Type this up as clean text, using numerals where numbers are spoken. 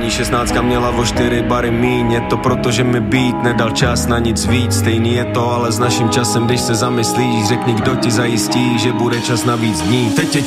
Paní 16 měla o 4 bary míň. Je to proto, že mi beat nedal čas na nic víc. Stejný je to ale s naším časem, když se zamyslíš. Řekni, kdo ti zajistí, že bude čas na víc dní. Teď je